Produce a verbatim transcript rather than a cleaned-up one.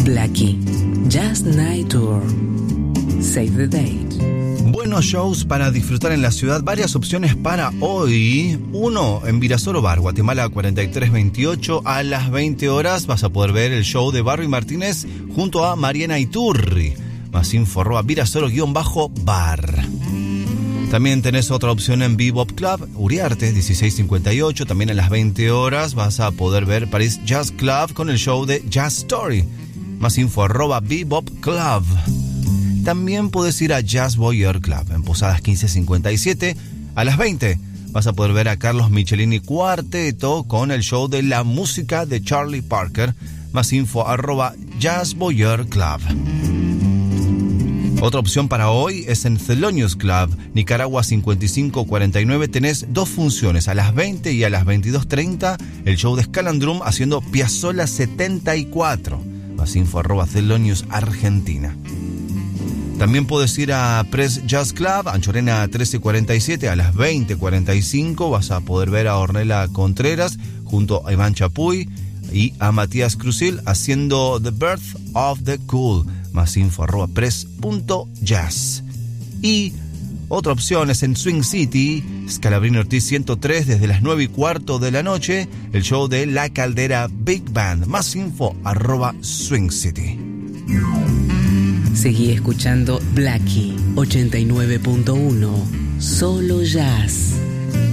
Blackie, Jazz Night Tour. Save the date. Buenos shows para disfrutar en la ciudad, varias opciones para hoy. Uno, en Virasoro Bar, Guatemala cuarenta y tres veintiocho, a las veinte horas vas a poder ver el show de Barry Martínez junto a Mariana Iturri. Más info arroba virasoro-bar. También tenés otra opción en Bebop Club, Uriarte, dieciséis cincuenta y ocho. También a las veinte horas vas a poder ver París Jazz Club con el show de Jazz Story. Más info arroba Bebop Club. También puedes ir a Jazz Boyer Club en Posadas quince cincuenta y siete. A las veinte vas a poder ver a Carlos Michelini Cuarteto con el show de la música de Charlie Parker. Más info arroba Jazz Boyer Club. Otra opción para hoy es en Thelonious Club, Nicaragua cincuenta y cinco cuarenta y nueve. Tenés dos funciones, a las veinte y a las veintidós treinta, el show de Scalandrum haciendo Piazzolla setenta y cuatro. Más info arroba Thelonious Argentina. También puedes ir a Press Jazz Club, Anchorena trece cuarenta y siete, a las veinte cuarenta y cinco vas a poder ver a Ornella Contreras junto a Iván Chapuy y a Matías Crusil haciendo The Birth of the Cool. Más info arroba press punto jazz. Y otra opción es en Swing City, Scalabrini Ortiz ciento tres, desde las nueve y cuarto de la noche, el show de La Caldera Big Band. Más info arroba Swing City. Seguí escuchando Blackie ochenta y nueve punto uno, solo jazz.